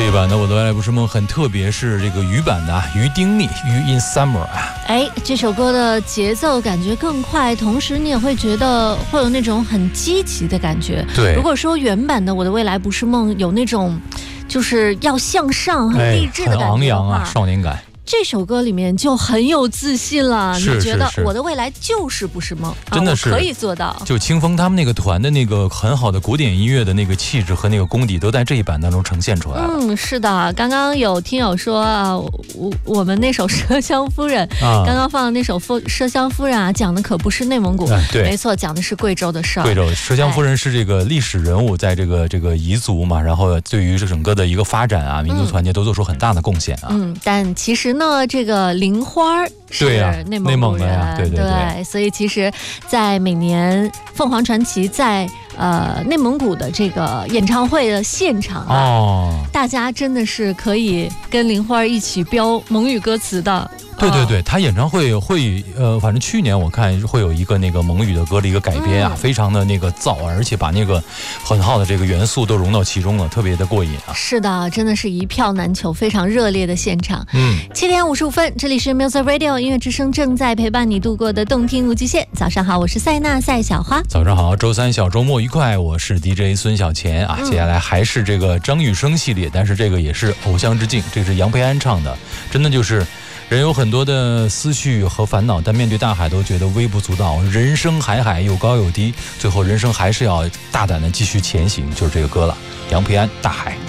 这一版的《我的未来不是梦》很特别，是这个语版的于丁密于 In Summer 啊。 这首歌的节奏感觉更快，同时你也会觉得会有那种很积极的感觉。 对， 如果说原版的《我的未来不是梦》有那种就是要向上、很励志的感觉的话， 很昂扬啊，少年感。 这首歌里面就很有自信了， 是你觉得我的未来就是不是梦， 真的是我可以做到。 就清风他们那个团的那个很好的古典音乐的那个气质和那个功底，都在这一版当中呈现出来了。 是的，刚刚有听友说啊，我们那首《麝香夫人》刚刚放的那首《麝香夫人》啊，讲的可不是内蒙古， 对， 没错，讲的是贵州的事儿。 贵州麝香夫人是这个历史人物，在这个彝族嘛，然后对于整个的一个发展啊，民族团结都做出很大的贡献啊。 但其实呢，这个林花是内蒙人， 对， 所以其实，在每年凤凰传奇在内蒙古的这个演唱会的现场大家真的是可以跟林花一起飙蒙语歌词的。 对，他演唱会会反正去年我看会有一个那个蒙语的歌的一个改编啊，非常的那个燥，而且把那个很好的这个元素都融到其中了，特别的过瘾啊。 是的，真的是一票难求，非常热烈的现场。7点55分，这里是 Music Radio 音乐之声，正在陪伴你度过的动听无极限。早上好，我是赛娜赛小花。 早上好，周三小周末愉快，我是 DJ 孙小钱啊。接下来还是这个张雨生系列，但是这个也是偶像之境，这是杨培安唱的，真的就是人有很多的思绪和烦恼，但面对大海都觉得微不足道。人生海海有高有低，最后人生还是要大胆的继续前行，就是这个歌了，杨培安《大海》。